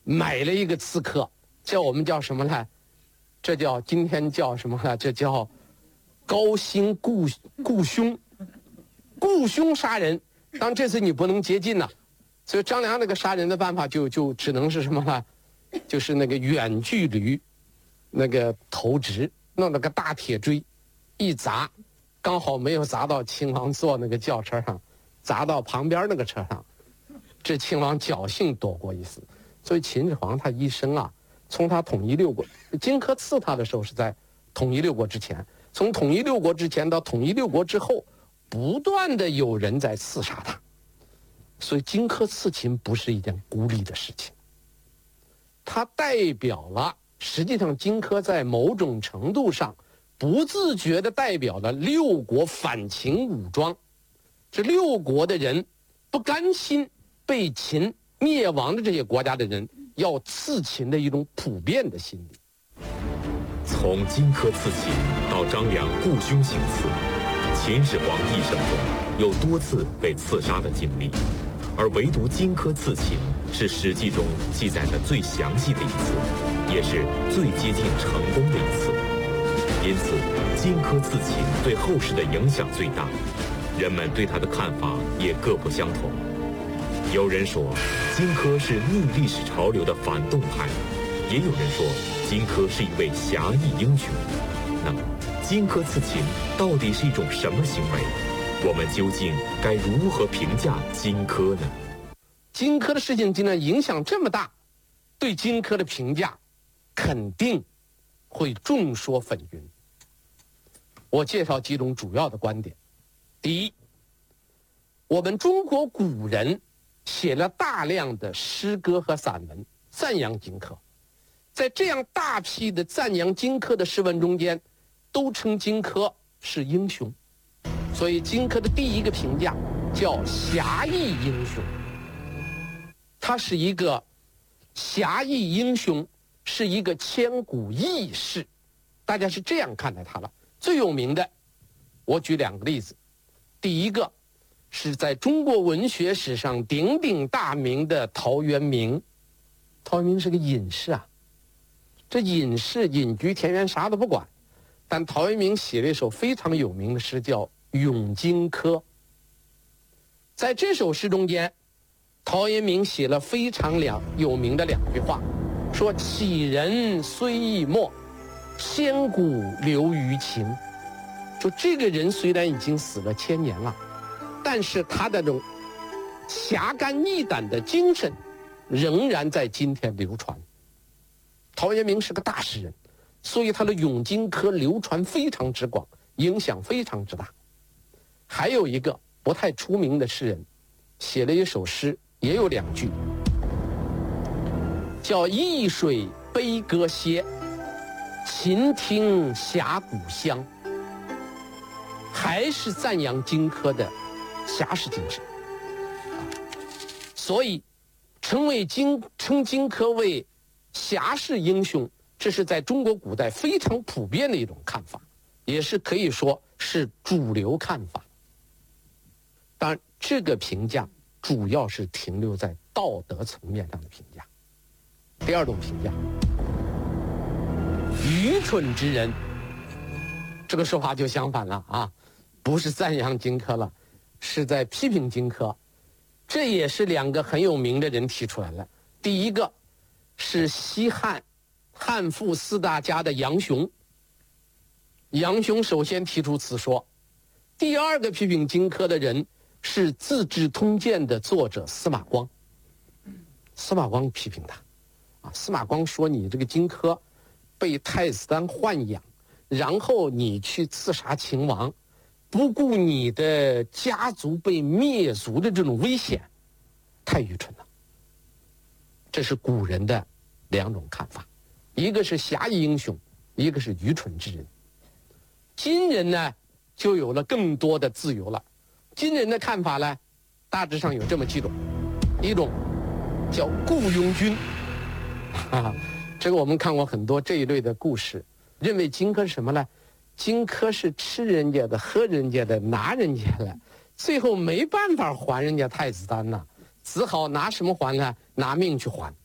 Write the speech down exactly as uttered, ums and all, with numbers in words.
买了一个刺客，叫我们叫什么呢？这叫今天叫什么呢？这叫高薪雇雇凶，雇凶杀人。当然这次你不能接近呐、啊，所以张良那个杀人的办法就就只能是什么呢？就是那个远距离，那个投掷，弄了个大铁锥，一砸，刚好没有砸到亲王坐那个轿车上，砸到旁边那个车上，这亲王侥幸躲过一死。所以秦始皇他一生啊，从他统一六国，荆轲刺他的时候是在统一六国之前，从统一六国之前到统一六国之后，不断的有人在刺杀他，所以荆轲刺秦不是一件孤立的事情。它代表了，实际上荆轲在某种程度上不自觉地代表了六国反秦武装，这六国的人不甘心被秦灭亡的这些国家的人要刺秦的一种普遍的心理。 从荆轲刺秦到张良雇凶行刺，秦始皇一生中有多次被刺杀的经历，而唯独荆轲刺秦是《史记》中记载的最详细的一次，也是最接近成功的一次。因此，荆轲刺秦对后世的影响最大，人们对他的看法也各不相同。有人说，荆轲是逆历史潮流的反动派，也有人说，荆轲是一位侠义英雄。那么，荆轲刺秦到底是一种什么行为？我们究竟该如何评价荆轲呢？ 荆轲的事情竟然影响这么大，对荆轲的评价肯定会众说纷纭。我介绍几种主要的观点。第一，我们中国古人写了大量的诗歌和散文赞扬荆轲，在这样大批的赞扬荆轲的诗文中间，都称荆轲是英雄。所以荆轲的第一个评价叫侠义英雄，他是一个侠义英雄，是一个千古义士，大家是这样看待他了。最有名的，我举两个例子。第一个是在中国文学史上鼎鼎大名的陶渊明。陶渊明是个隐士啊，这隐士隐居田园啥都不管，但陶渊明写了一首非常有名的诗叫《咏荆轲》。在这首诗中间，陶渊明写了非常两有名的两句话，说杞人虽易墨，千古留于秦。就这个人虽然已经死了千年了，但是他的这种侠肝义胆的精神仍然在今天流传。陶渊明是个大诗人，所以他的《咏荆轲》流传非常之广，影响非常之大。还有一个不太出名的诗人，写了一首诗，也有两句，叫易水悲歌歇，秦听峡谷香。还是赞扬荆轲的侠士精神。所以称为荆称荆轲为侠士英雄，这是在中国古代非常普遍的一种看法，也是可以说是主流看法。当然这个评价主要是停留在道德层面上的评价。第二种评价，愚蠢之人，这个说法就相反了啊，不是赞扬荆轲了，是在批评荆轲。这也是两个很有名的人提出来了。第一个是西汉汉赋四大家的杨雄，杨雄首先提出此说。第二个批评荆轲的人是《资治通鉴》的作者司马光。司马光批评他啊，司马光说你这个荆轲被太子丹豢养，然后你去刺杀秦王，不顾你的家族被灭族的这种危险，太愚蠢了。这是古人的两种看法，一个是侠义英雄，一个是愚蠢之人。今人呢就有了更多的自由了。今人的看法呢大致上有这么几种，一种叫雇佣军，啊，这个我们看过很多这一类的故事，认为荆轲是什么呢？荆轲是吃人家的喝人家的拿人家的，最后没办法还人家太子丹呐，只好拿什么还呢？拿命去还。